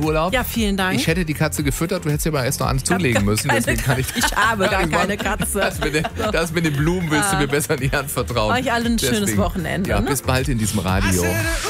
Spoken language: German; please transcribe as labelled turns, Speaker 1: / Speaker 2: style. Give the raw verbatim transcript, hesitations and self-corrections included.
Speaker 1: Urlaub.
Speaker 2: Ja, vielen Dank.
Speaker 1: Ich hätte die Katze gefüttert, du hättest ja aber erst noch an zulegen müssen.
Speaker 2: Keine
Speaker 1: Deswegen kann ich,
Speaker 2: ich habe gar keine Katze.
Speaker 1: Das mit, den, das mit den Blumen willst du mir besser nicht anvertrauen.
Speaker 2: Euch allen ein schönes
Speaker 1: Deswegen.
Speaker 2: Wochenende.
Speaker 1: Ja,
Speaker 2: Ne?
Speaker 1: bis bald in diesem Radio.